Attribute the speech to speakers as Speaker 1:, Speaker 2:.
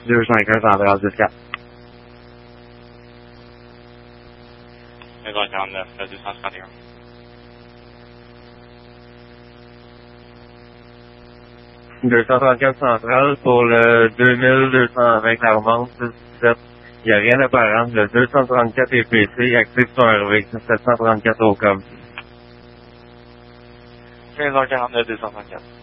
Speaker 1: 251 Central 14.
Speaker 2: Maison 49, 231.
Speaker 1: « 234 Central pour le 2220 Clermont 17. Il n'y a rien d'apparent. Le 234 EPC actif sur un RV 734 au COM.
Speaker 2: Maison 49, 234.